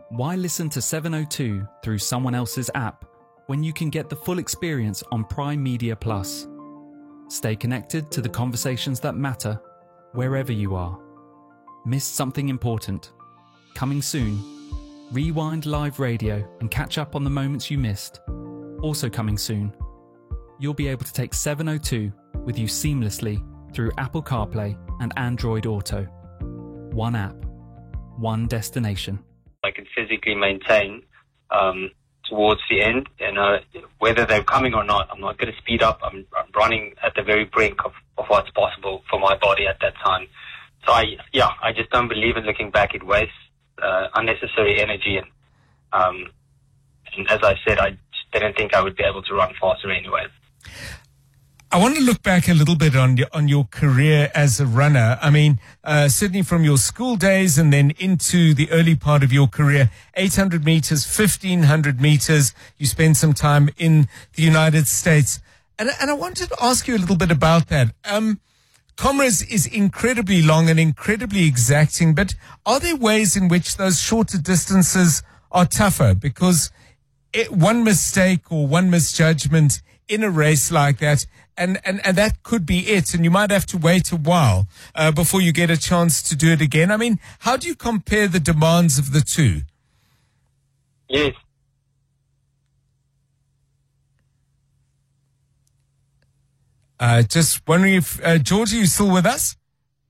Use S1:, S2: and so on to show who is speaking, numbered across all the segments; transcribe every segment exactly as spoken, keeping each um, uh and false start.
S1: Why listen to seven oh two through someone else's app when you can get the full experience on Prime Media Plus? Stay connected to the conversations that matter wherever you are. Missed something important? Coming soon. Rewind live radio and catch up on the moments you missed. Also coming soon. You'll be able to take seven oh two with you seamlessly through Apple CarPlay and Android Auto. One app, one destination.
S2: I can physically maintain um, towards the end, and uh, whether they're coming or not, I'm not going to speed up. I'm, I'm running at the very brink of, of what's possible for my body at that time. So I, yeah, I just don't believe in looking back. It wastes uh, unnecessary energy, and, um, and as I said, I just didn't think I would be able to run faster anyway.
S3: I want to look back a little bit on your, on your career as a runner. I mean, uh, certainly from your school days and then into the early part of your career, eight hundred meters, fifteen hundred meters. You spent some time in the United States. And, and I wanted to ask you a little bit about that. Um, Comrades is incredibly long and incredibly exacting, but are there ways in which those shorter distances are tougher? Because it, one mistake or one misjudgment in a race like that, and, and, and that could be it, and you might have to wait a while uh, before you get a chance to do it again. I mean, how do you compare the demands of the two?
S2: Yes.
S3: Uh, just wondering if, uh, George, are you still with us?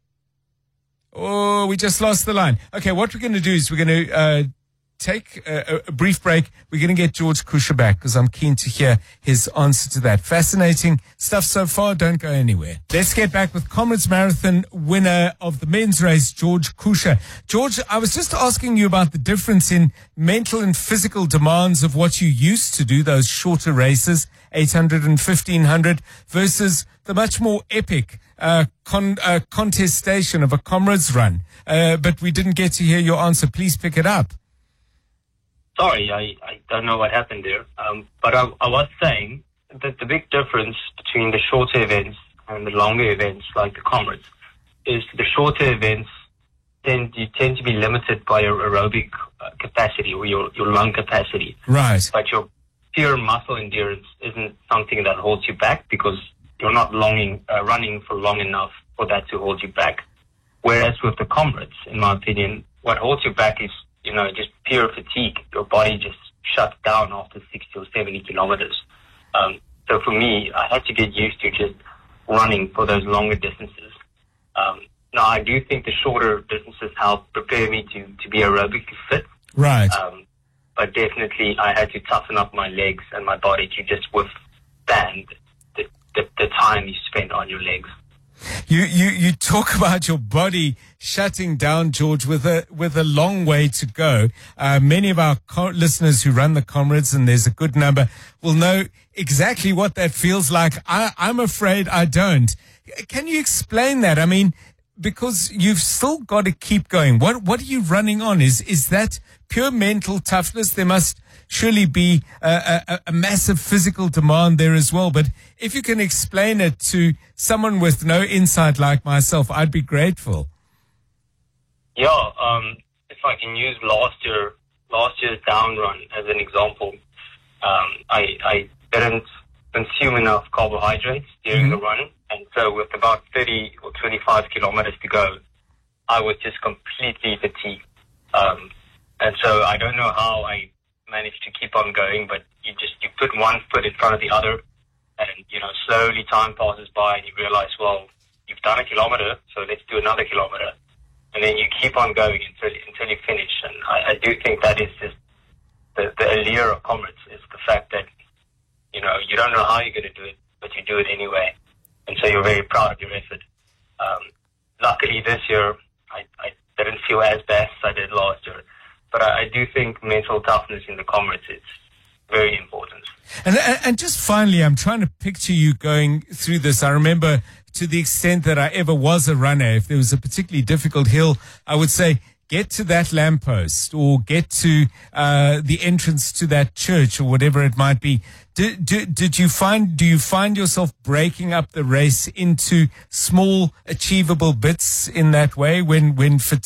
S3: Oh, we just lost the line. Okay, what we're going to do is we're going to uh, take a, a brief break. We're going to get George Kusha back because I'm keen to hear his answer to that. Fascinating stuff so far. Don't go anywhere. Let's get back with Comrades Marathon winner of the men's race, George Kusha. George, I was just asking you about the difference in mental and physical demands of what you used to do, those shorter races, eight hundred and fifteen hundred, versus the much more epic uh, con- uh, contestation of a Comrades run. Uh, but we didn't get to hear your answer. Please pick it up.
S2: Sorry, I, I don't know what happened there. Um, but I, I was saying that the big difference between the shorter events and the longer events, like the Comrades, is the shorter events tend you tend to be limited by your aerobic uh, capacity or your, your lung capacity.
S3: Right.
S2: But your pure muscle endurance isn't something that holds you back because you're not longing, uh, running for long enough for that to hold you back. Whereas with the Comrades, in my opinion, what holds you back is you know, just pure fatigue. Your body just shuts down after sixty or seventy kilometers. Um, so for me, I had to get used to just running for those longer distances. Um, now, I do think the shorter distances help prepare me to, to be aerobically fit.
S3: Right.
S2: Um, but definitely, I had to toughen up my legs and my body to just withstand the, the, the time you spend on your legs.
S3: You, you, you talk about your body shutting down, George, with a, with a long way to go. Uh, many of our co- listeners who run the Comrades, and there's a good number, will know exactly what that feels like. I, I'm afraid I don't. Can you explain that? I mean, because you've still got to keep going. What, what are you running on? Is, is that pure mental toughness? There must surely be a, a, a massive physical demand there as well. But if you can explain it to someone with no insight like myself, I'd be grateful.
S2: Yeah, um, if I can use last year, last year's down run as an example, um, I, I didn't consume enough carbohydrates during mm-hmm. the run. And so with about thirty or twenty-five kilometers to go, I was just completely fatigued. Um, and so I don't know how I managed to keep on going, but you just, you put one foot in front of the other and, you know, slowly time passes by and you realize, well, you've done a kilometer, so let's do another kilometer. And then you keep on going until, until you finish. And I, I do think that is just the, the allure of Comrades is the fact that, you know, you don't know how you're going to do it, but you do it anyway. And so you're very proud of your effort. Um, luckily this year, I, I didn't feel as bad as I did last year. But I, I do think mental toughness in the Comrades is very important.
S3: And, and just finally, I'm trying to picture you going through this. I remember to the extent that I ever was a runner, if there was a particularly difficult hill, I would say, get to that lamppost or get to uh, the entrance to that church or whatever it might be. Did, did, did you find, do you find yourself breaking up the race into small, achievable bits in that way when, when